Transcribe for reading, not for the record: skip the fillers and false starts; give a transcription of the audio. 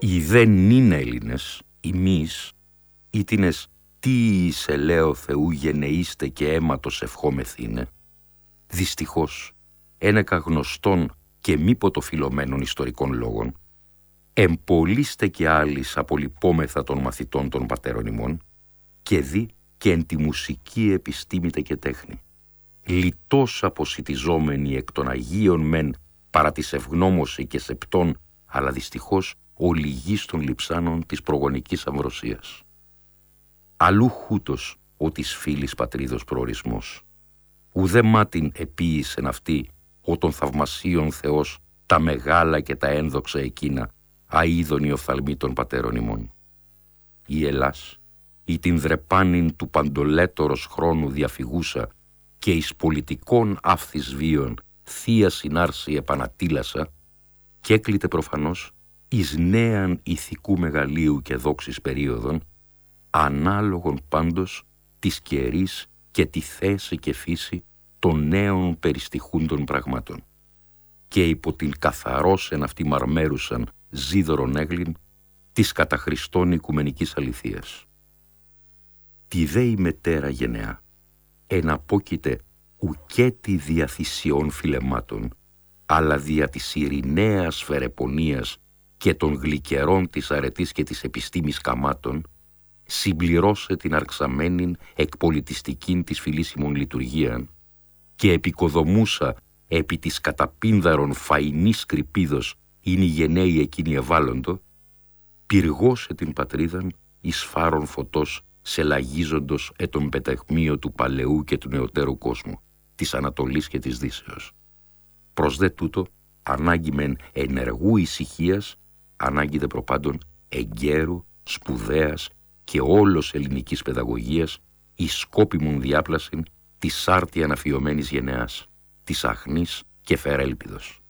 Οι δεν είναι Έλληνες, ημείς, ήτινες τι εις ελαίο Θεού γενεήστε και αίματος ευχόμεθήνε, δυστυχώς, ένεκα γνωστών και μη ποτοφυλωμένων ιστορικών λόγων, εμπολίστε και άλλοις απολυπόμεθα των μαθητών των πατέρων ημών, και δι και εν τη μουσική επιστήμητε και τέχνη, λιτός αποσιτιζόμενοι εκ των Αγίων μεν παρά της ευγνώμωση και σεπτών, αλλά δυστυχώς ολιγής των λειψάνων της προγονικής αμβροσίας. Αλλού χούτος ο της φίλης πατρίδος προορισμός. Ουδέ μάτιν επίησεν αυτή ο των θαυμασίων Θεός τα μεγάλα και τα ένδοξα εκείνα αείδων οφθαλμοί των πατέρων ημών. Η Ελλάς, ή την δρεπάνην του παντολέτορος χρόνου διαφυγούσα και εις πολιτικών άφθης βίων θεία συνάρση επανατήλασα, κι έκλειτε προφανώς εις νέαν ηθικού μεγαλείου και δόξης περίοδων, ανάλογον πάντως της καιρής και τη θέση και φύση των νέων περιστοιχούντων πραγμάτων. Και υπό την καθαρός εν αυτή μαρμέρουσαν ζίδωρον έγλην της κατά Χριστόν οικουμενικής αληθείας. Τη δε η μετέρα γενεά εναπόκειται ουκέτη δια θυσιών φιλεμάτων, αλλά δια της ειρηναίας φερεπονίας και των γλυκερών της αρετής και της επιστήμης καμάτων, συμπληρώσε την αρξαμένην εκπολιτιστικήν της φιλήσιμων λειτουργίαν και επικοδομούσα επί της καταπίνδαρον φαϊνής κρυπίδος είναι η γενναίοι εκείνη ευάλλοντο, πυργώσε την πατρίδαν εις φάρον φωτός σε λαγίζοντος τον πεταχμείο του παλαιού και του νεωτέρου κόσμου, της Ανατολής και της Δύσεως. Προς δε τούτο, ανάγκη μεν ενεργού ησυχίας, ανάγκη δε προπάντων εγκαίρου, σπουδαίας και όλος ελληνικής παιδαγωγίας, εις σκόπιμον διάπλασιν της άρτη αναφιωμένης γενεάς, της αχνής και φερέλπιδος.